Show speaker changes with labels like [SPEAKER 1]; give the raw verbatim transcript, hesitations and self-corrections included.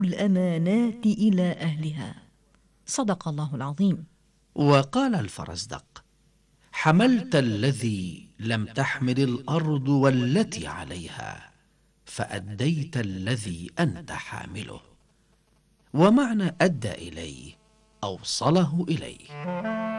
[SPEAKER 1] الأمانات إلى أهلها. صدق الله العظيم.
[SPEAKER 2] وقال الفرزدق: حملت الذي لم تحمل الأرض والتي عليها، فأديت الذي أنت حامله. ومعنى أدى إليه أوصله إليه.